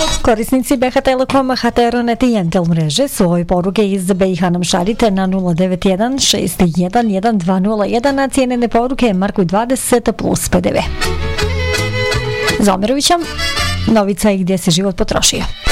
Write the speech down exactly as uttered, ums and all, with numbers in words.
Korisnici B H Telekoma, H T R Net i Entel mreže svoje poruke iz B i H nam šaljite na nula devet jedan šest jedan jedan dva nula jedan, a cijenene poruke markuj dvadeset plus P D V. Za Omerovića, novica i gdje se život potrošio.